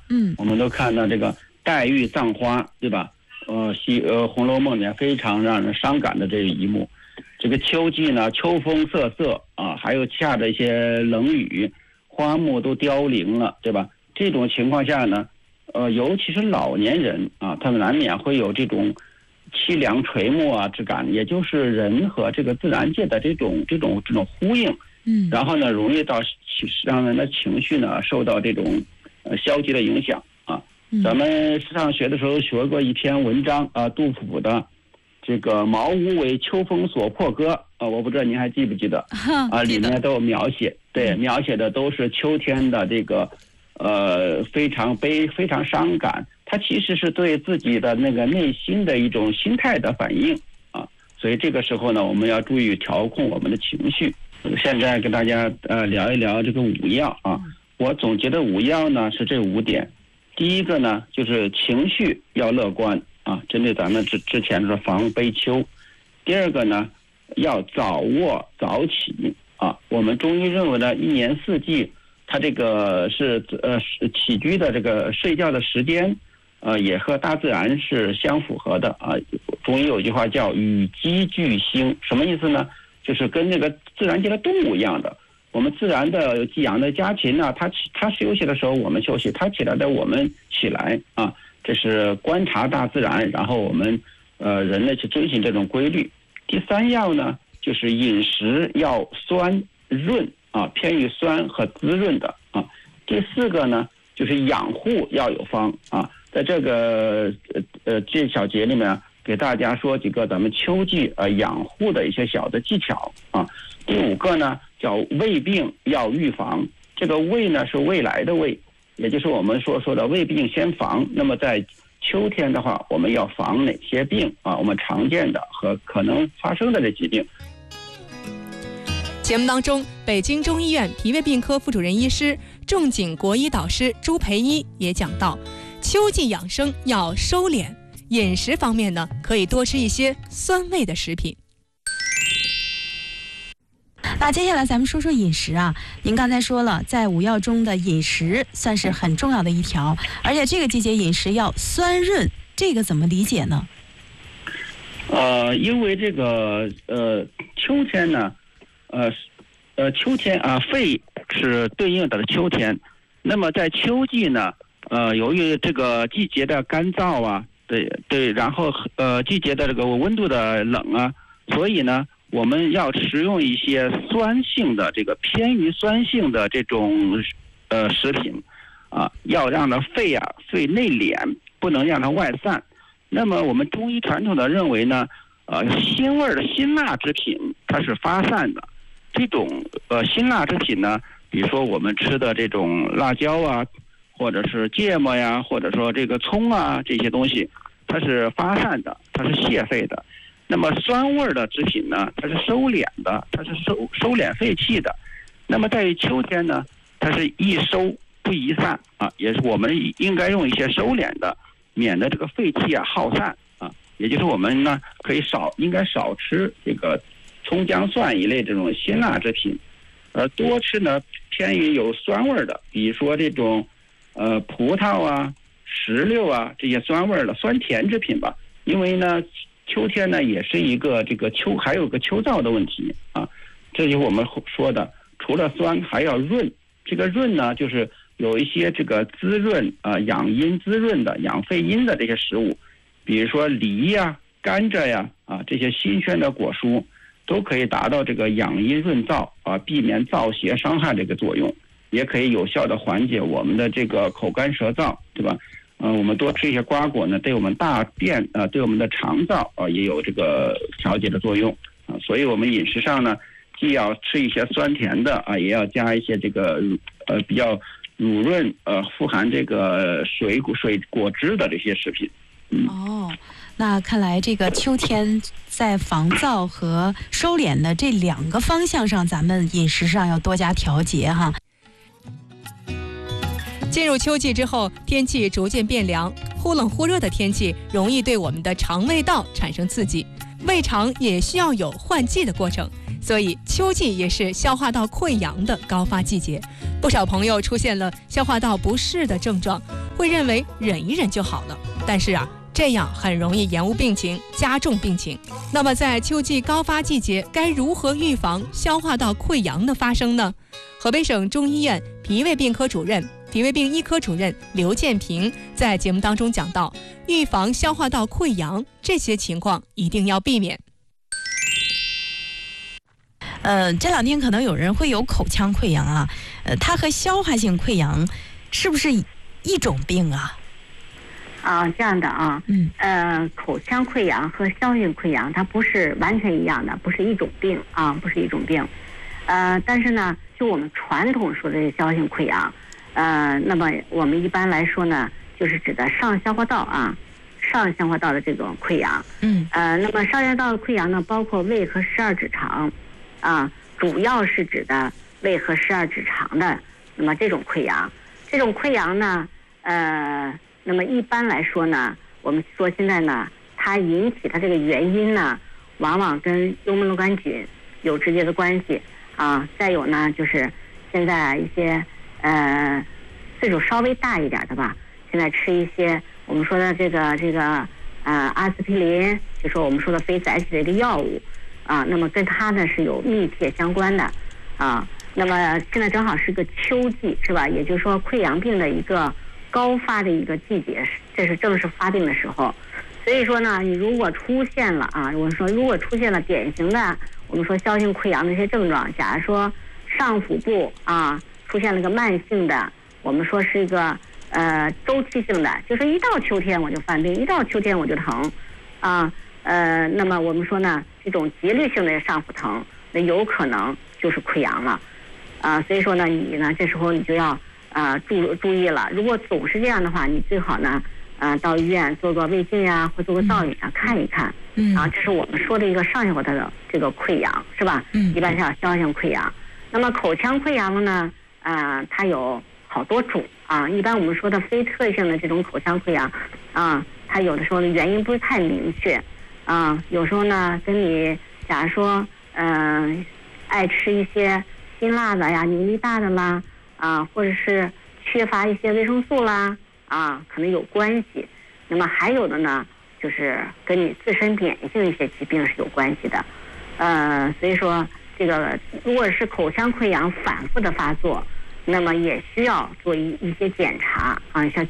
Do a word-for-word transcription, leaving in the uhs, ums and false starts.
嗯， 我们都看到这个黛玉葬花，对吧？呃，西呃《红楼梦》里面非常让人伤感的这一幕。这个秋季呢，秋风瑟瑟啊，还有下着一些冷雨，花木都凋零了，对吧？这种情况下呢，呃，尤其是老年人啊，他们难免会有这种凄凉垂暮啊之感，也就是人和这个自然界的这种这种这种呼应。 嗯， 然后呢，容易到让人的情绪呢受到这种呃消极的影响啊。咱们上学的时候学过一篇文章啊，杜甫的这个《茅屋为秋风所破歌》啊，我不知道您还记不记得啊？里面都有描写，对，描写的都是秋天的这个呃非常悲、非常伤感。它其实是对自己的那个内心的一种心态的反应啊。所以这个时候呢，我们要注意调控我们的情绪。现在跟大家呃聊一聊这个五要啊，我总结的五要呢是这五点。第一个呢就是情绪要乐观啊，针对咱们之之前的防悲秋。第二个呢要早卧早起啊，我们中医认为呢一年四季它这个是呃起居的这个睡觉的时间呃也和大自然是相符合的啊。中医有一句话叫与鸡俱兴，什么意思呢？就是跟那个自然界的动物一样的，我们自然的养的家禽呢，它它休息的时候我们休息，它起来的我们起来啊，这是观察大自然，然后我们呃人类去遵循这种规律。第三要呢，就是饮食要酸润啊，偏于酸和滋润的啊。第四个呢，就是养护要有方啊，在这个呃呃这小节里面，给大家说几个咱们秋季呃养护的一些小的技巧啊。第五个呢叫未病要预防，这个未呢是未来的未，也就是我们所说的未病先防。那么在秋天的话，我们要防哪些病啊？我们常见的和可能发生的这疾病。 节目当中，北京中医院脾胃病科副主任医师、仲景国医导师朱培一也讲到，秋季养生要收敛。饮食方面呢，可以多吃一些酸味的食品。 那接下来咱们说说饮食啊，您刚才说了，在五要中的饮食算是很重要的一条，而且这个季节饮食要酸润，这个怎么理解呢？ 呃，因为这个呃秋天呢，呃呃秋天啊，肺是对应的秋天，那么在秋季呢，呃由于这个季节的干燥啊。对对，然后呃季节的这个温度的冷啊，所以呢我们要食用一些酸性的这个偏于酸性的这种呃食品啊，要让它肺啊肺内敛，不能让它外散。那么我们中医传统的认为呢，呃辛味的辛辣之品它是发散的，这种呃辛辣之品呢，比如说我们吃的这种辣椒啊。或者是芥末呀，或者说这个葱啊，这些东西，它是发散的，它是泄肺的。那么酸味的制品呢，它是收敛的，它是收收敛肺气的。那么在于秋天呢，它是易收不宜散啊，也是我们应该用一些收敛的，免得这个肺气啊耗散啊。也就是我们呢可以少应该少吃这个葱姜蒜一类这种辛辣制品，而多吃呢偏于有酸味的，比如说这种。呃，葡萄啊、石榴啊这些酸味的酸甜制品吧，因为呢，秋天呢也是一个这个秋，还有个秋燥的问题啊。这就是我们说的，除了酸还要润。这个润呢，就是有一些这个滋润啊、呃、养阴滋润的、养肺阴的这些食物，比如说梨呀、甘蔗呀啊这些新鲜的果蔬，都可以达到这个养阴润燥啊，避免燥邪伤害这个作用。也可以有效的缓解我们的这个口干舌燥，对吧？嗯、呃，我们多吃一些瓜果呢，对我们大便啊、呃，对我们的肠道啊、呃、也有这个调节的作用啊。所以我们饮食上呢，既要吃一些酸甜的啊，也要加一些这个呃比较乳润呃富含这个水果水果汁的这些食品。嗯、 哦，那看来这个秋天在防燥和收敛的这两个方向上，咱们饮食上要多加调节哈。 进入秋季之后，天气逐渐变凉，忽冷忽热的天气容易对我们的肠胃道产生刺激，胃肠也需要有换季的过程，所以秋季也是消化道溃疡的高发季节。 不少朋友出现了消化道不适的症状，会认为忍一忍就好了，但是啊，这样很容易延误病情，加重病情。那么在秋季高发季节，该如何预防消化道溃疡的发生呢？河北省中医院脾胃病科主任、脾胃病医科主任刘建平在节目当中讲到，预防消化道溃疡这些情况一定要避免。 呃，这两天可能有人会有口腔溃疡啊，呃，它和消化性溃疡是不是一种病啊？ 啊，这样的啊， 嗯， 呃，口腔溃疡和消化性溃疡它不是完全一样的，不是一种病啊，不是一种病。呃，但是呢，就我们传统说的消化性溃疡，呃，那么我们一般来说呢，就是指的上消化道啊，上消化道的这种溃疡。 嗯， 呃，那么上消化道的溃疡呢，包括胃和十二指肠，啊，主要是指的胃和十二指肠的，那么这种溃疡，这种溃疡呢，呃。那么一般来说呢，我们说现在呢，它引起它这个原因呢，往往跟幽门螺杆菌有直接的关系啊。再有呢，就是现在一些呃岁数稍微大一点的吧，现在吃一些我们说的这个这个呃阿司匹林，就说我们说的非甾体的一个药物啊，那么跟它呢是有密切相关的啊。那么现在正好是个秋季，是吧？也就是说溃疡病的一个高发的一个季节，这是正是发病的时候。所以说呢，你如果出现了啊，我说如果出现了典型的我们说消化性溃疡的一些症状，假如说上腹部啊出现了个慢性的，我们说是一个呃周期性的，就是一到秋天我就犯病，一到秋天我就疼啊，呃，那么我们说呢，这种节律性的上腹疼，那有可能就是溃疡了啊。所以说呢，你呢这时候你就要啊、呃、注注意了。如果总是这样的话，你最好呢啊、呃、到医院做个胃镜呀，或做个造影啊看一看。 嗯啊，这是我们说的一个上消化道的这个溃疡，是吧？ 嗯， 一般叫消化性溃疡。那么口腔溃疡呢，啊、呃，它有好多种啊。一般我们说的非特性的这种口腔溃疡啊，它有的时候的原因不是太明确啊。有时候呢，跟你假如说嗯、呃、爱吃一些辛辣的呀、油腻大的啦啊，或者是缺乏一些维生素啦啊，可能有关系。那么还有的呢，就是跟你自身免疫性一些疾病是有关系的，呃，所以说这个如果是口腔溃疡反复的发作，那么也需要做一一些检查啊，像